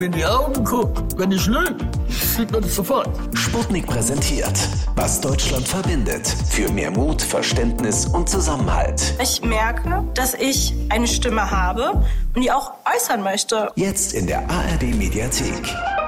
In die Augen guckt, wenn ich lüge, sieht man es sofort. Sputnik präsentiert, was Deutschland verbindet. Für mehr Mut, Verständnis und Zusammenhalt. Ich merke, dass ich eine Stimme habe und die auch äußern möchte. Jetzt in der ARD Mediathek.